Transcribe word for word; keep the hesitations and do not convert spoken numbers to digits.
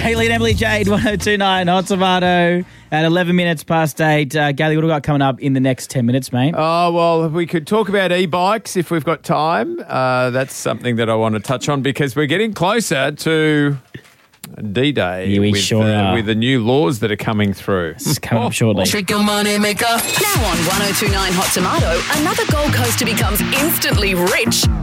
Gaily and Emily Jade, one oh two point nine Hot Tomato at eleven minutes past eight. Uh, Gaily, what have we got coming up in the next ten minutes, mate? Oh, well, we could talk about e-bikes if we've got time. Uh, that's something that I want to touch on because we're getting closer to D-Day Yeah, we with, sure uh, are. with the new laws that are coming through. It's coming up shortly. Trick money maker. Now on one oh two point nine Hot Tomato, another Gold Coaster becomes instantly rich